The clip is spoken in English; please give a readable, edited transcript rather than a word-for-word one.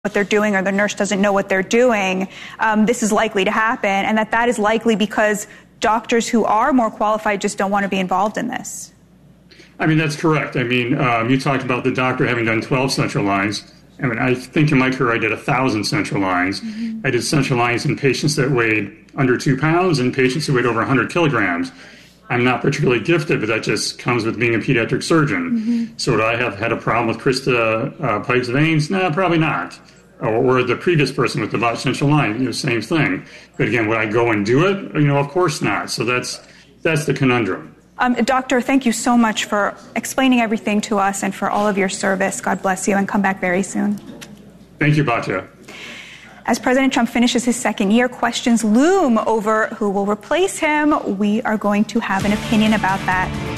what they're doing or the nurse doesn't know what they're doing, this is likely to happen, and that is likely because doctors who are more qualified just don't want to be involved in this. I mean, that's correct. I mean, you talked about the doctor having done 12 central lines. I mean, I think in my career I did 1,000 central lines. Mm-hmm. I did central lines in patients that weighed under 2 pounds and patients who weighed over 100 kilograms. I'm not particularly gifted, but that just comes with being a pediatric surgeon. Mm-hmm. So would I have had a problem with Krista Pike's veins? No, probably not. Or the previous person with the botched central line, same thing. But again, would I go and do it? Of course not. So that's the conundrum. Doctor, thank you so much for explaining everything to us and for all of your service. God bless you, and come back very soon. Thank you, Batya. As President Trump finishes his second year, questions loom over who will replace him. We are going to have an opinion about that